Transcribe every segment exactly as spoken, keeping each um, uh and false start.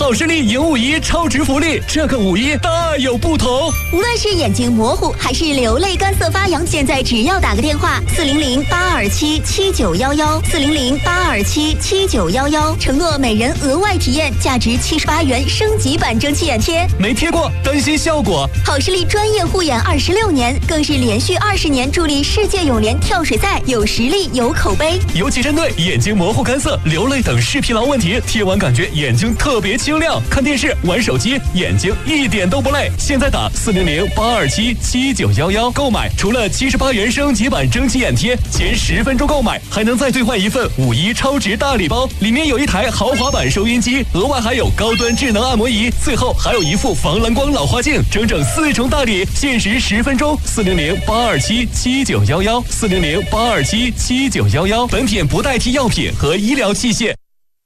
好视力迎五一超值福利，这个五一大有不同。 无论是眼睛模糊还是流泪干涩发痒，现在只要打个电话四零零八二七七九幺幺四零零八二七七九幺幺，承诺每人额外体验价值七十八元升级版蒸汽眼贴。 没贴过，担心效果。 好视力专业护眼二十六年，更是连续二十年助力世界泳联跳水赛，有实力有口碑。 尤其针对眼睛模糊干涩、流泪等视疲劳问题，贴完感觉眼睛特别清亮，看电视玩手机眼睛一点都不累。现在打四零零八二七七九幺幺购买，除了七十八元升级版蒸汽眼贴，前十分钟购买还能再兑换一份五一超值大礼包，里面有一台豪华版收音机，额外还有高端智能按摩仪，最后还有一副防蓝光老花镜，整整四重大礼，限时十分钟。四零零八二七七九幺幺四零零八二七七九幺幺，本品不代替药品和医疗器械。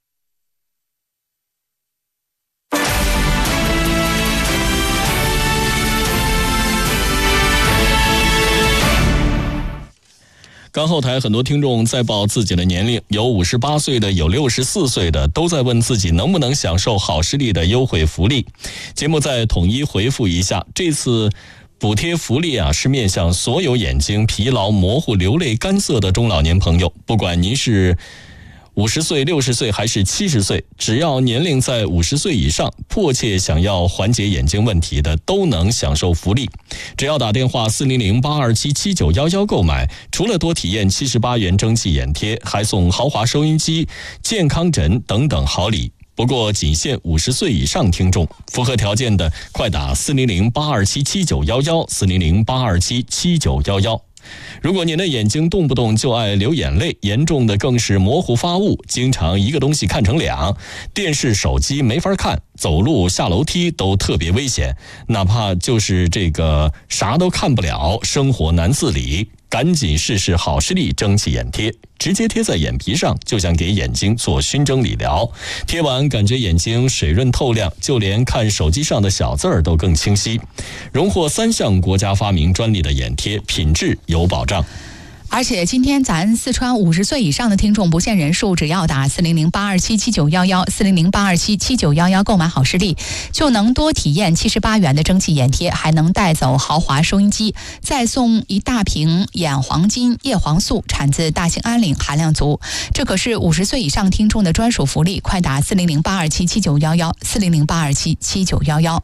刚后台很多听众在报自己的年龄，有五十八岁的，有六十四岁的，都在问自己能不能享受好视力的优惠福利。节目再统一回复一下，这次补贴福利啊，是面向所有眼睛疲劳、模糊、流泪、干涩的中老年朋友，不管您是五十岁、六十岁还是七十岁，只要年龄在五十岁以上，迫切想要缓解眼睛问题的，都能享受福利。只要打电话四零零八二七七九幺幺购买，除了多体验七十八元蒸汽眼贴，还送豪华收音机、健康枕等等好礼。不过仅限五十岁以上听众，符合条件的快打四零零八二七七九幺幺四零零八二七七九幺幺。如果您的眼睛动不动就爱流眼泪，严重的更是模糊发雾，经常一个东西看成俩，电视手机没法看，走路下楼梯都特别危险，哪怕就是这个啥都看不了，生活难自理，赶紧试试好视力蒸汽眼贴，直接贴在眼皮上，就像给眼睛做熏蒸理疗。贴完感觉眼睛水润透亮，就连看手机上的小字儿都更清晰。荣获三项国家发明专利的眼贴，品质有保障。 而且今天咱四川五十岁以上的听众不限人数，只要打四零零八二七七九幺幺四零零八二七七九幺幺购买好视力，就能多体验七十八元的蒸汽眼贴，还能带走豪华收音机，再送一大瓶眼黄金叶黄素，产自大兴安岭，含量足。这可是五十岁以上听众的专属福利，快打四零零八二七七九幺幺四零零八二七七九幺幺。